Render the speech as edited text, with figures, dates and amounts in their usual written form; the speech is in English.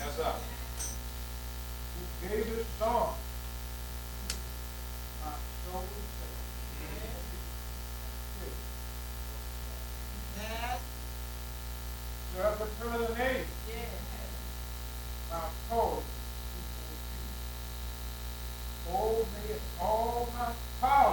Yes, sir. Who gave his son, my soul Yes. serve eternal name, Yes. my soul. Oh, may all my power